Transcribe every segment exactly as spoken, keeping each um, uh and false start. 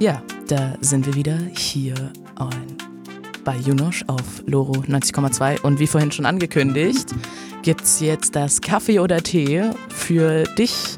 Ja, da sind wir wieder hier ein, bei Junosch auf Loro neunzig Komma zwei und wie vorhin schon angekündigt, gibt's jetzt das Kaffee oder Tee für dich.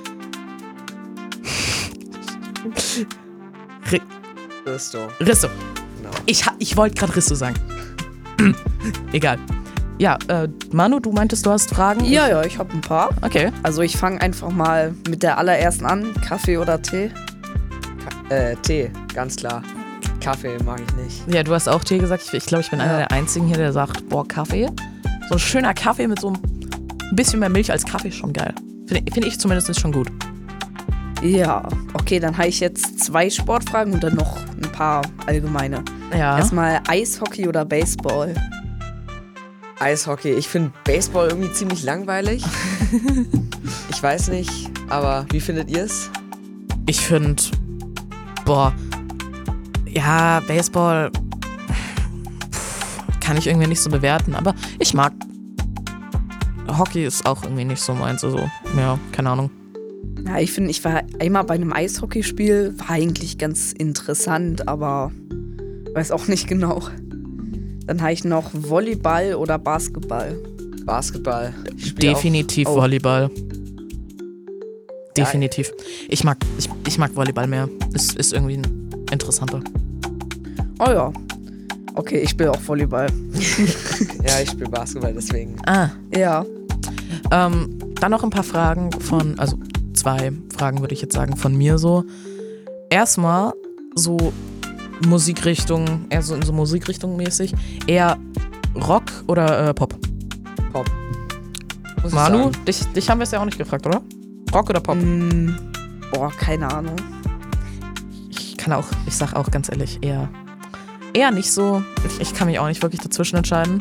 R- Risto. Risto. Genau. Ich, ha- ich wollte gerade Risto sagen. Egal. Ja, äh, Manu, du meintest, du hast Fragen? Ja, ja, ich habe ein paar. Okay. Also ich fange einfach mal mit der allerersten an. Kaffee oder Tee? Ka- äh, Tee, ganz klar. Kaffee mag ich nicht. Ja, du hast auch Tee gesagt. Ich, ich glaube, ich bin Ja. einer der Einzigen hier, der sagt, boah, Kaffee. So ein schöner Kaffee mit so ein bisschen mehr Milch als Kaffee ist schon geil. Finde find ich zumindest ist schon gut. Ja, okay, dann habe ich jetzt zwei Sportfragen und dann noch ein paar allgemeine. Ja. Erstmal Eishockey oder Baseball? Eishockey, ich finde Baseball irgendwie ziemlich langweilig. Ich weiß nicht, aber wie findet ihr es? Ich finde, boah, ja, Baseball pff, kann ich irgendwie nicht so bewerten, aber ich mag. Hockey ist auch irgendwie nicht so meins, also, ja, keine Ahnung. Ja, ich finde, ich war einmal bei einem Eishockeyspiel, war eigentlich ganz interessant, aber weiß auch nicht genau. Dann habe ich noch Volleyball oder Basketball. Basketball. Ich spiel Definitiv auch- oh. Volleyball. Definitiv. Ich mag, ich, ich mag Volleyball mehr. Ist, ist irgendwie interessanter. Oh ja. Okay, ich spiele auch Volleyball. Auch, ja, ich spiele Basketball, deswegen. Ah, Ja. ähm, dann noch ein paar Fragen von, also zwei Fragen würde ich jetzt sagen, von mir so. Erstmal so Musikrichtung, eher so in so Musikrichtung mäßig, eher Rock oder äh, Pop? Pop. Muss ich Manu, sagen. dich, dich haben wir es ja auch nicht gefragt, oder? Rock oder Pop? Mm, boah, keine Ahnung. Ich kann auch, ich sag auch ganz ehrlich, eher, eher nicht so. Ich, ich kann mich auch nicht wirklich dazwischen entscheiden.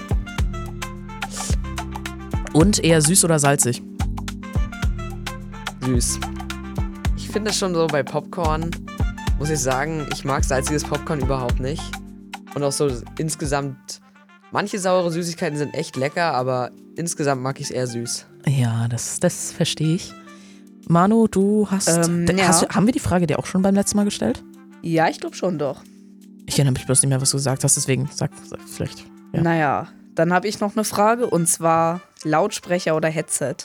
Und eher süß oder salzig? Süß. Ich finde schon so bei Popcorn, muss ich sagen, ich mag salziges Popcorn überhaupt nicht. Und auch so insgesamt, manche saure Süßigkeiten sind echt lecker, aber insgesamt mag ich es eher süß. Ja, das, das verstehe ich. Manu, du hast, Ähm, d- ja. hast du, haben wir die Frage dir auch schon beim letzten Mal gestellt? Ja, ich glaube schon doch. Ich erinnere mich bloß nicht mehr, was du gesagt hast, deswegen sag, sag vielleicht. Ja. Naja, dann habe ich noch eine Frage und zwar Lautsprecher oder Headset?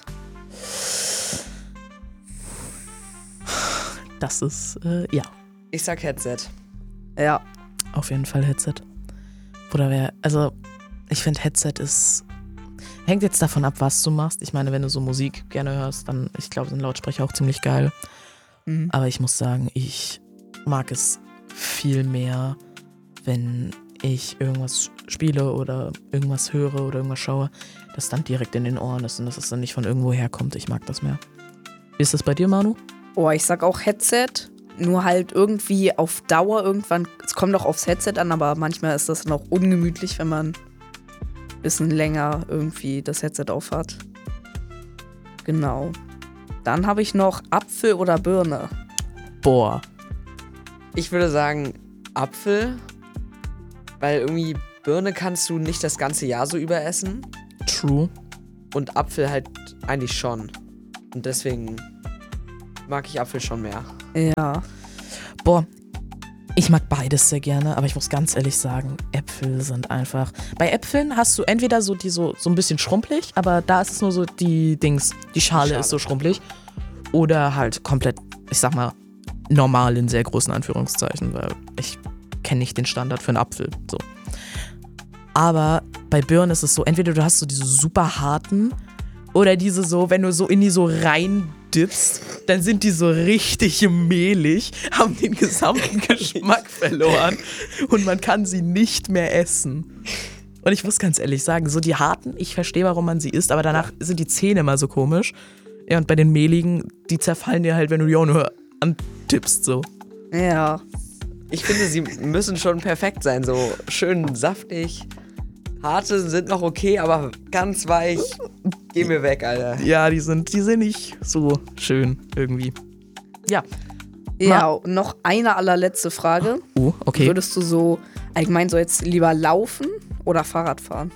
Das ist, äh, ja, Ich sag Headset. Ja. auf jeden Fall Headset. Oder wer, also, ich finde Headset ist, hängt jetzt davon ab, was du machst. Ich meine, wenn du so Musik gerne hörst, dann, ich glaube, sind Lautsprecher auch ziemlich geil. Mhm. Aber ich muss sagen, ich mag es viel mehr, wenn ich irgendwas spiele oder irgendwas höre oder irgendwas schaue, das dann direkt in den Ohren ist und dass es dann nicht von irgendwo herkommt. Ich mag das mehr. Wie ist das bei dir, Manu? Oh, ich sag auch Headset, nur halt irgendwie auf Dauer irgendwann, es kommt auch aufs Headset an, aber manchmal ist das dann auch ungemütlich, wenn man ein bisschen länger irgendwie das Headset aufhat. Genau. Dann habe ich noch Apfel oder Birne. Boah. Ich würde sagen Apfel, weil irgendwie Birne kannst du nicht das ganze Jahr so überessen True. und Apfel halt eigentlich schon. Und deswegen mag ich Apfel schon mehr. Ja. Boah. Ich mag beides sehr gerne, aber ich muss ganz ehrlich sagen, Äpfel sind einfach. Bei Äpfeln hast du entweder so die so, so ein bisschen schrumpelig, aber da ist es nur so die Dings, die Schale, Schale. ist so schrumpelig. Oder halt komplett, ich sag mal, normal in sehr großen Anführungszeichen, weil ich kenne nicht den Standard für einen Apfel. So. Aber bei Birnen ist es so, entweder du hast so diese super harten oder diese so, wenn du so in die so rein dippst, dann sind die so richtig mehlig, haben den gesamten Geschmack verloren und man kann sie nicht mehr essen. Und ich muss ganz ehrlich sagen, so die harten, ich verstehe, warum man sie isst, aber danach sind die Zähne immer so komisch. Ja, und bei den mehligen, die zerfallen dir halt, wenn du die auch nur antippst, so. Ja. Ich finde, sie müssen schon perfekt sein, so schön saftig. Harte sind noch okay, aber ganz weich. Geh mir weg, Alter. Ja, die sind, die sind nicht so schön irgendwie. Ja. Ja, und noch eine allerletzte Frage. Oh, okay. Würdest du so allgemein so jetzt lieber laufen oder Fahrrad fahren?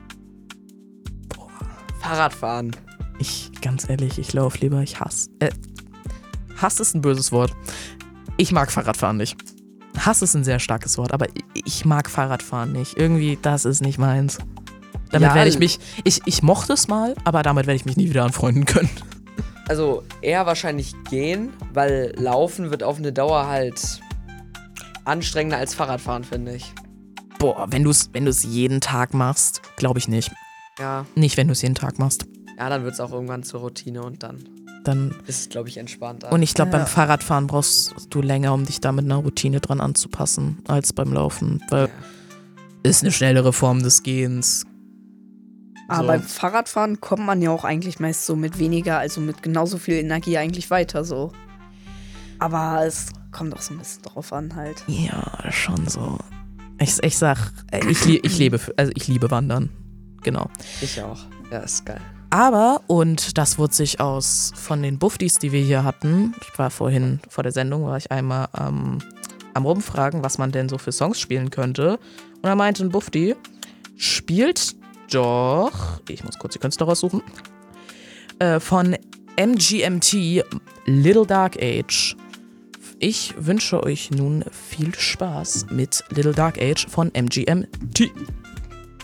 Fahrradfahren. Ich, ganz ehrlich, ich laufe lieber, ich hasse. Äh, Hass ist ein böses Wort. Ich mag Fahrradfahren nicht. Hass ist ein sehr starkes Wort, aber ich mag Fahrradfahren nicht. Irgendwie, das ist nicht meins. Damit Ja, werde ich mich, ich, ich mochte es mal, aber damit werde ich mich nie wieder anfreunden können. Also eher wahrscheinlich gehen, weil Laufen wird auf eine Dauer halt anstrengender als Fahrradfahren, finde ich. Boah, wenn du es wenn du's jeden Tag machst, glaube ich nicht. Ja, Nicht, wenn du es jeden Tag machst. ja, dann wird es auch irgendwann zur Routine und dann Dann ist es, glaube ich, entspannter. Und ich glaube, Ja. beim Fahrradfahren brauchst du länger, um dich da mit einer Routine dran anzupassen, als beim Laufen. Weil ja. ist eine schnellere Form des Gehens. Aber So. beim Fahrradfahren kommt man ja auch eigentlich meist so mit weniger, also mit genauso viel Energie eigentlich weiter so. Aber es kommt auch so ein bisschen drauf an halt. Ja, schon so. Ich, ich sag, äh, ich, lie- ich, lebe, für- also ich liebe Wandern. Genau. Ich auch. Ja, ist geil. Aber, und das wurde sich aus von den Buffdies, die wir hier hatten, ich war vorhin vor der Sendung, war ich einmal ähm, am Rumfragen, was man denn so für Songs spielen könnte. Und da meinte ein Buffdi, spielt doch, ich muss kurz die Künstler raussuchen, äh, von M G M T, Little Dark Age. Ich wünsche euch nun viel Spaß mit Little Dark Age von M G M T.